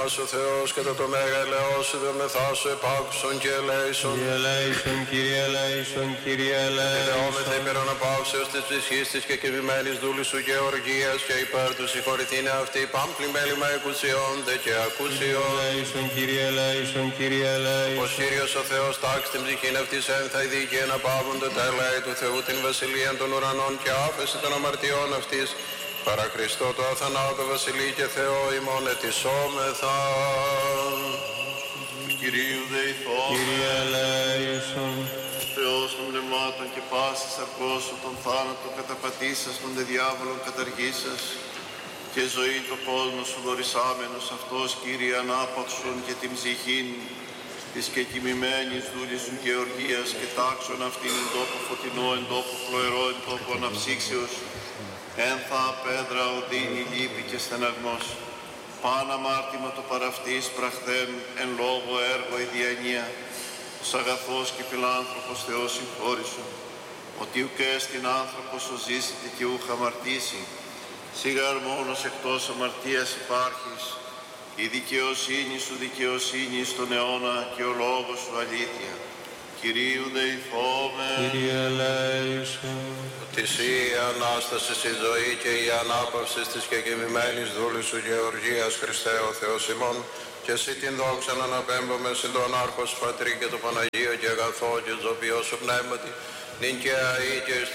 ο Θεός κατά το μέγα ελεός σου δεμεθά σου επάκουσον και ελέησον. Κύριε ελέησον, Κύριε ελέησον, Κύριε ελέησον. Ιδεόμεθα υπέρ αναπαύσεως της ψυχής της και κεκοιμημένης δούλης σου Γεωργίας και υπέρ του συγχωρηθήνε αυτή πάμπλη μέλημα εκουσιόνται και ακούσιον. Ελέησον, Κύριε ελέησον, Κύριε ελέησον. Πως Κύριος ο Θεός τάξει την ψυχήν αυτής ένθα η δίκαιη αναπαύονται τα ελέη του Θεού την βασιλεία των ουρανών και άφεση των αμαρτιών αυτής. Παρά Χριστό το αθανάτο βασιλεί και Θεό ημών ετισόμεθα. Κυρίου δεηθώ, Κύριε ελέησον. Θεός των πνευμάτων και πάσης αρκώσου των θάνατων καταπατήσας των δε διάβολων καταργήσας και ζωή το κόσμο σου δωρησάμενος αυτός, Κύριε, ανάπαυσον και την ψυχήν της κεκοιμημένης δούλης σου Γεωργίας και τάξον αυτήν εν τόπο φωτεινό, εν τόπο φλοερό, εν τόπο αναψύξεως, ένθα πέδρα οδύνη, λύπη και στεναγμός. Πάνα αμάρτημα το παραυτής πραχθέν, εν λόγω έργο η διανία, ως αγαθός και φιλάνθρωπος Θεός συγχώρησον, ότι ουκ έστιν άνθρωπος ο ζήσεται και ούχ αμαρτήσει, σιγάρ μόνος εκτός αμαρτίας υπάρχεις, η δικαιοσύνη σου δικαιοσύνη στον αιώνα και ο λόγος σου αλήθεια. Κυρίου δεηθώμε. Κύριε ελέησον. Ότι η Ανάσταση η ζωή και η ανάπαυση της κεκοιμημένης δούλης σου Γεωργίας Χριστέ ο Θεός ημών και εσύ την δόξα να αναπέμπουμε συν τον Άρχος Πατρί και το Παναγίο και αγαθό και ζωοποιό σου πνεύματι νυν και αεί και